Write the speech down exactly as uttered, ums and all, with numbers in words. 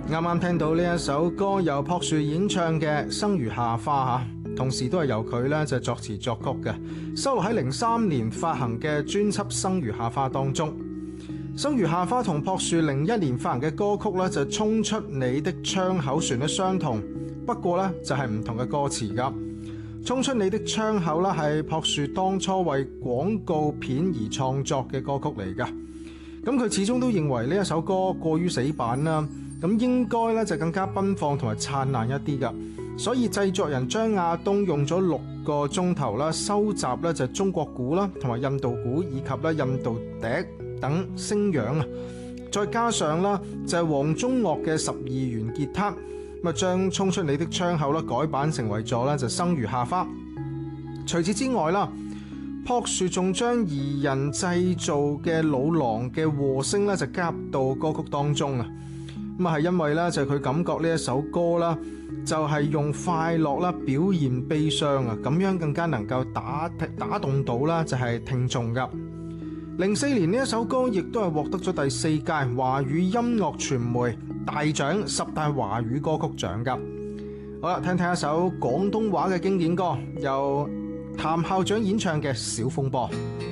啱啱聽到呢一首歌由朴樹演唱嘅《生如夏花》吓，同時都係由佢咧就作詞作曲嘅，收錄喺零三年發行嘅專輯《生如夏花》當中。《生如夏花》同朴樹零一年發行嘅歌曲咧就衝出你的窗口旋律相同，不過咧就係唔同嘅歌詞噶。衝出你的窗口啦係朴樹當初為廣告片而創作嘅歌曲嚟噶，咁佢始終都認為呢一首歌過於死板啦。咁應該咧就更加奔放同埋燦爛一啲噶，所以製作人張亞東用咗六個鐘頭啦，收集咧就中國鼓啦，同埋印度鼓以及咧印度笛等聲樣啊，再加上啦就係黃宗岳嘅十二弦吉他，咁啊將衝出你的窗口啦改版成為咗咧就生如夏花。除此之外啦，朴樹仲將二人製造嘅老狼嘅和聲咧就加入到歌曲當中啊。咁啊，係因為咧就係佢感覺呢一首歌啦，就係用快樂啦表現悲傷啊，咁樣更加能夠打打動到啦就係聽眾噶。零四年呢一首歌亦都係獲得咗第四屆華語音樂傳媒大獎十大華語歌曲獎噶。好啦，聽聽一首廣東話嘅經典歌，由譚校長演唱嘅《小風波》。